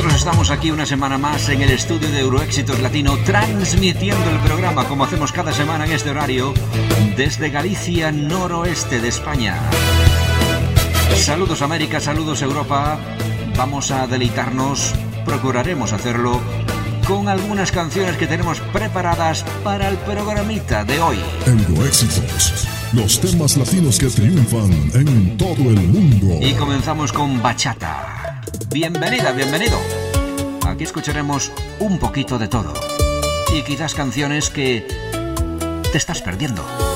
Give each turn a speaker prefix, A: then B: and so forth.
A: nosotros estamos aquí una semana más en el estudio de Euroéxitos Latino, transmitiendo el programa como hacemos cada semana en este horario desde Galicia, noroeste de España. Saludos América, saludos Europa. Vamos a deleitarnos, procuraremos hacerlo con algunas canciones que tenemos preparadas para el programita de hoy.
B: Euroéxitos, los temas latinos que triunfan en todo el mundo.
A: Y comenzamos con bachata. Bienvenida, bienvenido. Aquí escucharemos un poquito de todo y quizás canciones que te estás perdiendo.